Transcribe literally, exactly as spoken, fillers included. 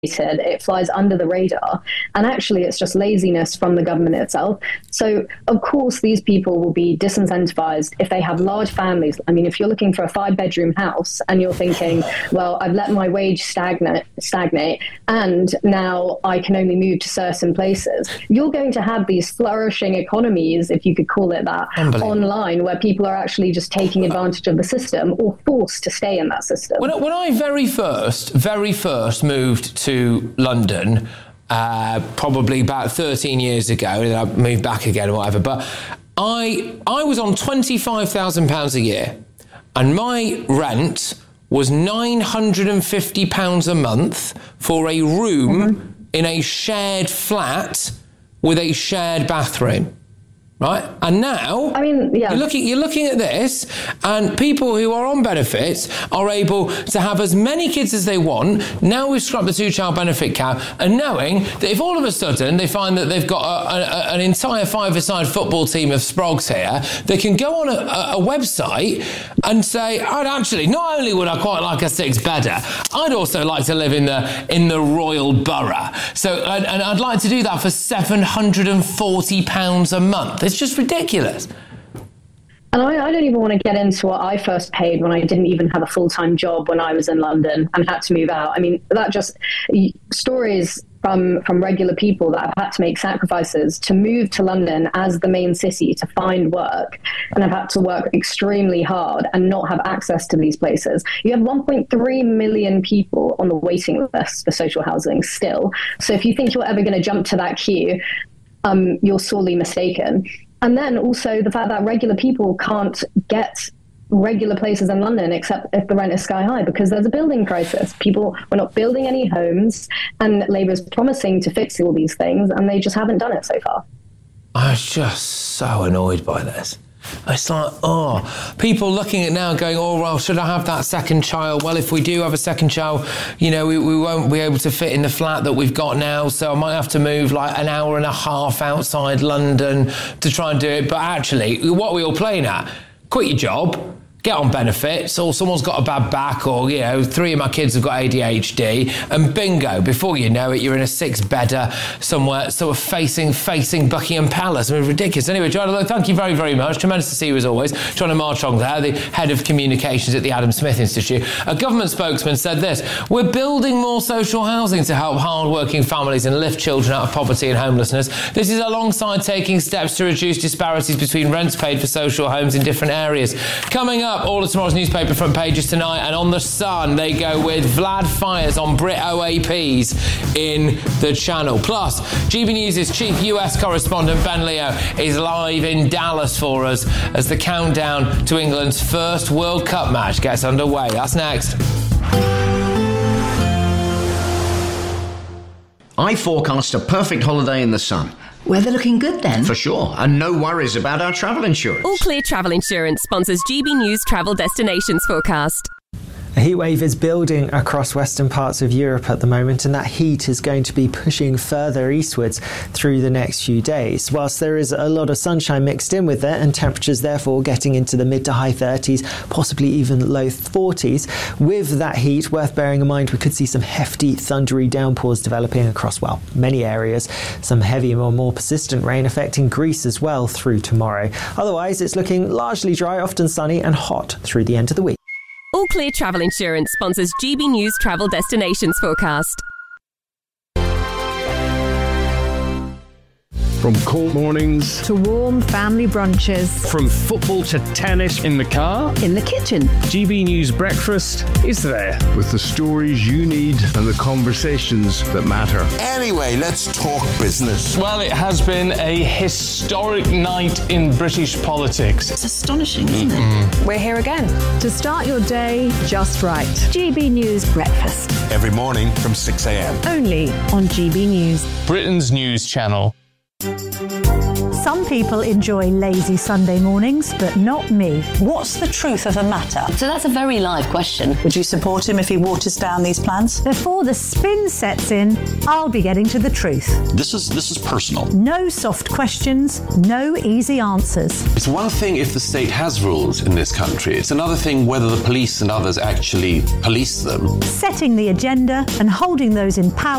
it flies under the radar, and actually it's just laziness from the government itself. So of course these people will be disincentivized if they have large families. I mean, if you're looking for a five bedroom house and you're thinking, well, I've let my wage stagnate stagnate and now I can only move to certain places, you're going to have these flourishing economies, if you could call it that, online, where people are actually just taking advantage of the system or forced to stay in that system. When I, when I very first very first moved to to London, uh, probably about thirteen years ago, and I moved back again or whatever, but I I was on twenty-five thousand pounds a year, and my rent was nine hundred fifty pounds a month for a room mm-hmm. in a shared flat with a shared bathroom. Right? And now, I mean, yeah. you're looking, you're looking at this, and people who are on benefits are able to have as many kids as they want. Now we've scrapped the two-child benefit cap, and knowing that if all of a sudden they find that they've got a, a, an entire five-a-side football team of sprogs here, they can go on a, a, a website and say, I'd actually, not only would I quite like a six-bedder, I'd also like to live in the in the Royal Borough. So, and, and I'd like to do that for seven hundred forty pounds a month. It's just ridiculous. And I, I don't even want to get into what I first paid when I didn't even have a full-time job when I was in London and had to move out. I mean, that just stories from from regular people that have had to make sacrifices to move to London as the main city to find work, and have had to work extremely hard and not have access to these places. You have one point three million people on the waiting list for social housing still. So if you think you're ever going to jump to that queue, um, you're sorely mistaken. And then also the fact that regular people can't get regular places in London except if the rent is sky high, because there's a building crisis. People were not building any homes, and Labour's promising to fix all these things, and they just haven't done it so far. I was just so annoyed by this. It's like, oh, people looking at now going, oh, well, should I have that second child? Well, if we do have a second child, you know, we, we won't be able to fit in the flat that we've got now, so I might have to move like an hour and a half outside London to try and do it. But actually, what are we all playing at? Quit your job, get on benefits, or someone's got a bad back, or, you know, three of my kids have got A D H D, and bingo, before you know it, you're in a six-bedder somewhere, sort of facing facing Buckingham Palace. I mean, ridiculous. Anyway, Joanna, thank you very, very much. Tremendous to see you as always. Joanna Marchong there, the head of communications at the Adam Smith Institute. A government spokesman said this: we're building more social housing to help hard-working families and lift children out of poverty and homelessness. This is alongside taking steps to reduce disparities between rents paid for social homes in different areas. Coming up, all of tomorrow's newspaper front pages tonight, and on The Sun they go with Vlad fires on Brit O A Ps in the Channel. Plus, G B News' chief U S correspondent Ben Leo is live in Dallas for us as the countdown to England's first World Cup match gets underway. That's next. I forecast a perfect holiday in the sun. Weather looking good then? For sure, and no worries about our travel insurance. All Clear Travel Insurance sponsors G B News Travel Destinations Forecast. A heatwave is building across western parts of Europe at the moment, and that heat is going to be pushing further eastwards through the next few days. Whilst there is a lot of sunshine mixed in with it, and temperatures therefore getting into the mid to high thirties, possibly even low forties, with that heat, worth bearing in mind, we could see some hefty thundery downpours developing across, well, many areas. Some heavy or more persistent rain affecting Greece as well through tomorrow. Otherwise, it's looking largely dry, often sunny and hot through the end of the week. All Clear Travel Insurance sponsors G B News Travel Destinations Forecast. From cold mornings to warm family brunches. From football to tennis in the car. In the kitchen. G B News Breakfast is there. With the stories you need and the conversations that matter. Anyway, let's talk business. Well, it has been a historic night in British politics. It's astonishing, isn't mm-hmm. it? We're here again to start your day just right. G B News Breakfast. Every morning from six a.m. Only on G B News. Britain's news channel. Some people enjoy lazy Sunday mornings, but not me. What's the truth of the matter? So that's a very live question. Would you support him if he waters down these plans? Before the spin sets in, I'll be getting to the truth. This is this is personal. No soft questions, no easy answers. It's one thing if the state has rules in this country. It's another thing whether the police and others actually police them. Setting the agenda and holding those in power